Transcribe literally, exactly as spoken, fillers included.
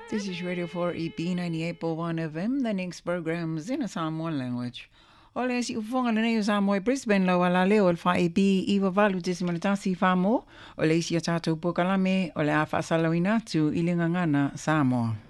This is Radio four E B ninety-eight point one F M. The next program is in a Samoan language. Ole si ufonga le nei Samoa Brisbane la wala leo al fa E B iwa valu desimana tasi famo. Ole si a tātou pokalame ole a whaasalawina tu ilinga ngana Samoa.